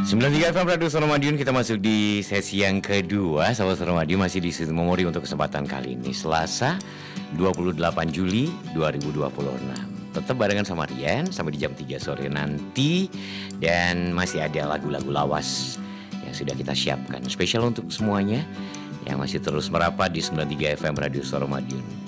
93 FM Radio Suara Madiun, kita masuk di sesi yang kedua. Sahabat Suara Madiun masih di Sistem Memori untuk kesempatan kali ini, Selasa 28 Juli 2026. Tetap barengan sama Rian sampai di jam 3 sore nanti. Dan masih ada lagu-lagu lawas yang sudah kita siapkan spesial untuk semuanya yang masih terus merapat di 93 FM Radio Suara Madiun.